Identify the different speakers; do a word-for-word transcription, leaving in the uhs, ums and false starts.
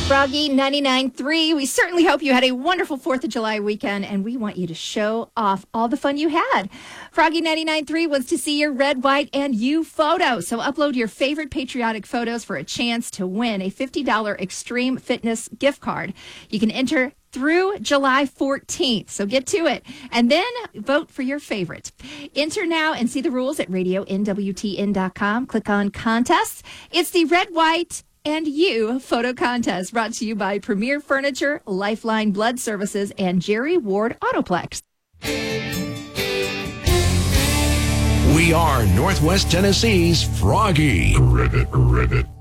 Speaker 1: Froggy ninety-nine point three, we certainly hope you had a wonderful fourth of July weekend, and we want you to show off all the fun you had. Froggy ninety-nine point three wants to see your red, white, and you photo. So upload your favorite patriotic photos for a chance to win a fifty dollars Extreme Fitness gift card. You can enter through July fourteenth, so get to it. And then vote for your favorite. Enter now and see the rules at radio N W T N dot com. Click on contests. It's the red, white, and you photo contest brought to you by Premier Furniture, Lifeline Blood Services, and Jerry Ward Autoplex.
Speaker 2: We are Northwest Tennessee's Froggy.
Speaker 3: Ribbit, ribbit.